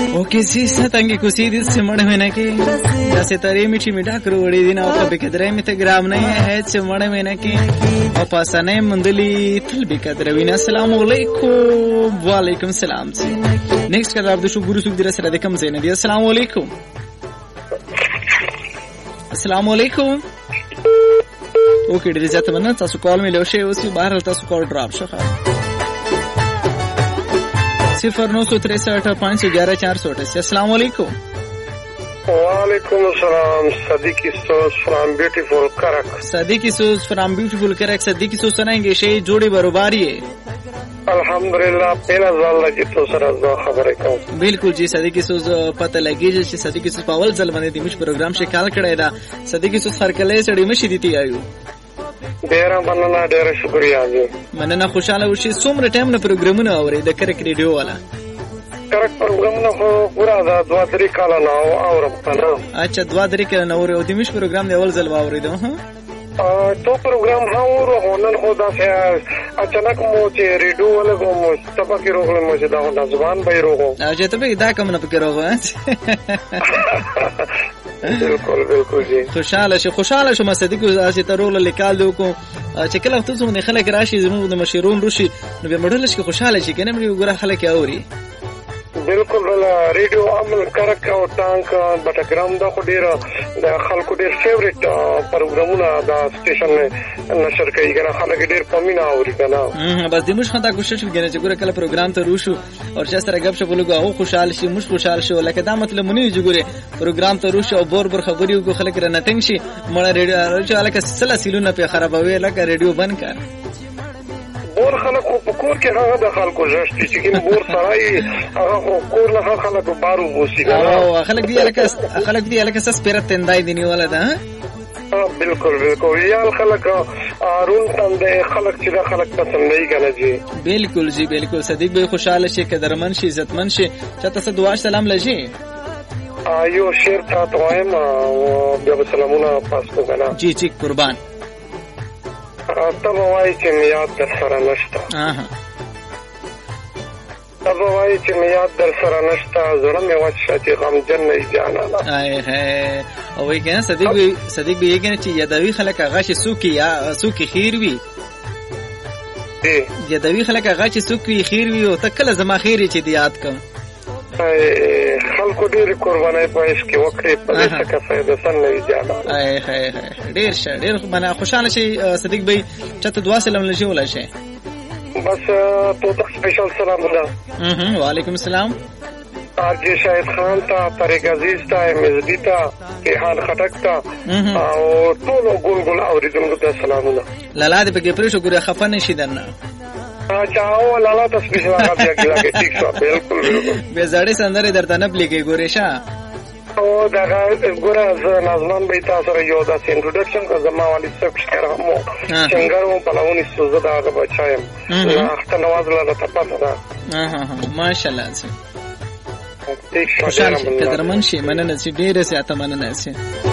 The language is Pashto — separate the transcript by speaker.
Speaker 1: O che si satangi così di simone mena che da setare mi ci mi da crudi di no pe kadre mi te gram nahi hai simone mena कि अपसने मंदली तलबी kadre wina assalamu alaikum wa alaikum salam ji next kadar abdu shu guru sugdira sara dekam zainab assalamu alaikum assalamu alaikum okay dir jata mana tasu call mein lo she usi bahar tasu call drop shakha 0963 अस्सलाम वालेकुम
Speaker 2: वालेकुम अस्सलाम सदीकी सोस from beautiful करक
Speaker 1: सदीकी सोस from beautiful करक सदीकी सोस सुनाएंगे शे जोड़ी बरोबारी है
Speaker 2: अल्हम्दुलिल्लाह पहला वाला जी तो सर खबर है
Speaker 1: बिल्कुल जी सदीकी सोस पता लगी जे सदीकी सोस पावल जल बने थी मुझ प्रोग्राम से काल कड़ेदा सदीकी सोस हरकले सड़ी में शिदीती आयु
Speaker 2: डेरा बनना डेरा शुक्रिया जी
Speaker 1: मनना खुशाला उशी सोमरे टाइम न प्रोग्राम न आवरे द करक रेडियो वाला
Speaker 2: करक प्रोग्राम न हो पूरा दा द्वादरी काला ना और अपना
Speaker 1: अच्छा द्वादरी के न और दिमिश प्रोग्राम ने अवल जलवा आवरे दो हां
Speaker 2: तो प्रोग्राम हां और होनन होदा से अचानक मुझे रेडियो वाले को मुस्तफा के रोग में मुझे दा जुबान भाई रोग
Speaker 1: अच्छा तो भाई दा कम न पके रोग
Speaker 2: बिल्कुल बिल्कुल जी
Speaker 1: خوشاله شو مصدق چې ترول لیکال دو کو چې کله تاسو نه خلک راشي زموږ د مشرون روشي نو به مډل شي خوشاله شي کنه موږ ګره خلک اوري
Speaker 2: बिल्कुल रेडियो अमल करक او ټانک بټګرام دا خو ډیر د خلکو ډیر فیوریټ پروګرامونه دا سټیشن نشر کوي کنه خلک ډیر پمینا اوري کنه
Speaker 1: بس دې موږ خدای کوشش وکړو چې ګوره کله پروګرام ته روشو او چې سره غب شپ لګو او خوشاله شي موږ خوشاله شو لکه دا مطلب مونږ چې ګوره پروګرام ته روشو او بور خبريو کو خلک رنه ټنګ شي مړه ریډیو چې الکه سلسلونه په خرابوي لکه ریډیو بند کړ
Speaker 2: بور خلکو په کور کې هغه د خلکو ژشتي چې ګین بور سړی هغه کور نه خلکو بارو بوسي
Speaker 1: او خلک دی الکه سس پیرت تندای دی نیول ده
Speaker 2: بالکل بالکل یا خلک رون تند خلک چې خلک پسند نه کنه جی
Speaker 1: بالکل جی بالکل صدیق به خوشاله شي قدرمن شي عزتمن شي چاته څه دعا سلام لږی
Speaker 2: یو شیر تا تویم او بیا سلامونه پاس کو کنه
Speaker 1: جی جی قربان
Speaker 2: تب وای چې میاد در سره نشته تب وای چې میاد در سره نشته زړه مې وچه چې غم جن نه جانا
Speaker 1: آی هه او وای کنه صدیق به یګنه چې یادوي خلک هغه چې سوکي خیر وي یادوي خلک هغه چې سوکي خیر وي او تکله زما خیر چې دی یاد کوم
Speaker 2: خلکو ډېر قربانای پېښ کې وکړي په دې څه فائدہ سن نه جانا
Speaker 1: آی هه ډېر منه خوشاله شي صدیق بھائی چته دعا سلام لشي ولا شي
Speaker 2: بس تو تک سپیشل سلام ده
Speaker 1: وعلیکم السلام
Speaker 2: آرجی شاهد خان تا طارق عزیز تا مزدی تا ریحان خټک تا او ټول ګل اوریدونکو ته سلامونه
Speaker 1: لالا دې په کې پرې شو ګره خفن شي درنه
Speaker 2: چاو لالا تسبیح لگا دیا کلا کے ٹھیک شو بالکل
Speaker 1: به زړې سندره درته نه پلیږي ګورېشا
Speaker 2: او دا ګوره نازمان به تاسو سره یو دا انټروډکشن کا زما والی څه ښکارم څنګه و په لونی سوزه دا بچایم اخته نواز لا ته پته ده
Speaker 1: ماشاءالله
Speaker 2: ٹھیک شو
Speaker 1: قدرمن شي مننه چې ډیره زیاته مننه شي